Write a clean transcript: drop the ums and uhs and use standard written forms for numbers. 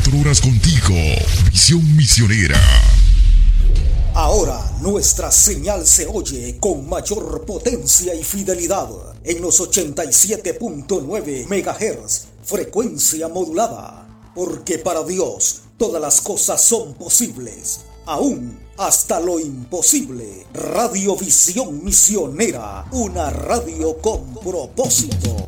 24 horas contigo. Visión Misionera. Ahora nuestra señal se oye con mayor potencia y fidelidad en los 87.9 MHz, frecuencia modulada. Porque para Dios todas las cosas son posibles, aún hasta lo imposible. Radio Visión Misionera, una radio con propósito.